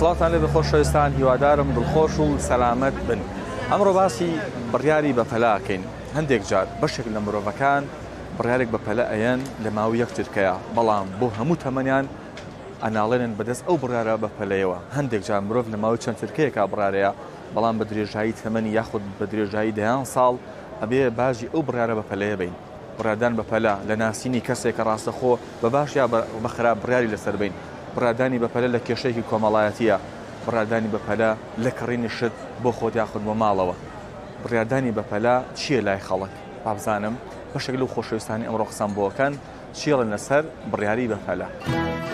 سڵاتان لێ خۆشەویستان، هیوادارم دڵخۆش و سەلامەت بن. ئەمڕۆ باسی بڕیاری بەپەلاکەین. هەندێک جار بەشێک لە مرۆڤەکان بڕیارێک بەپەلە ئەیەن لە ماوەی یەک چرکەیە، بەڵام بۆ هەموو تەمەنیان ئەناڵێنن بەدەست ئەو بڕیارە بەپەلەیەوە. هەندێک جار مرۆڤ لە ماوەی چەند چرکەیەکا بڕیارەیە، بەڵام بە درێژایی تەمەنی یاخود بە درێژایی دەیان ساڵ ئەبێ باژی ئەو بڕیارە بەپەلەیە بین. بڕادان بەپەلە لە ناسینی کەسێکە ڕاستەخۆ بە باش یا بە خراپ بڕیاری لەسەر بین. بڕادانی بەپەلە لە کێشەیەکی کۆمەڵایەتیە، بڕادانی بەپەلە لە کڕینی شت بۆ خۆت یاخود بۆ ماڵەوە. بڕیاردانی بەپەلە چییە لای خەڵک؟ بابزانم بەشێک لەو خۆشەویستانی ئەمڕۆ قسەم بۆکەن چیڵن لەسەر بڕیاری بەپەلە.